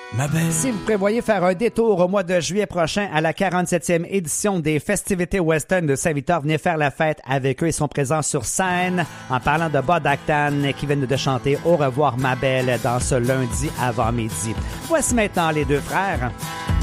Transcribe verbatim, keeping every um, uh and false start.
Ma belle. Si vous prévoyez faire un détour au mois de juillet prochain à la quarante-septième édition des festivités western de Saint-Victor, venez faire la fête avec eux. Ils sont présents sur scène en parlant de Bob Acton qui viennent de chanter Au revoir ma belle dans ce lundi avant-midi. Voici maintenant les deux frères.